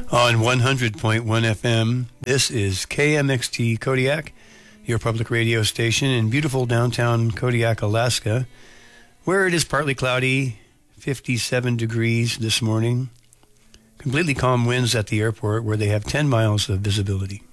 On 100.1 FM, this is KMXT Kodiak, your public radio station in beautiful downtown Kodiak, Alaska, where it is partly cloudy, 57 degrees this morning. Completely calm winds at the airport where they have 10 miles of visibility.